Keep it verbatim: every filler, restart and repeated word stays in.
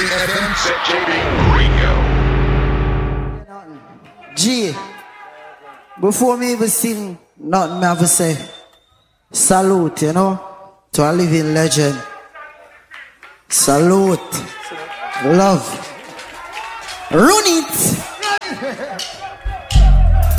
F M, Set J B Radio. G, before me even sing nothing, me have to say salute, you know, to a living legend. Salute. Love. Run it.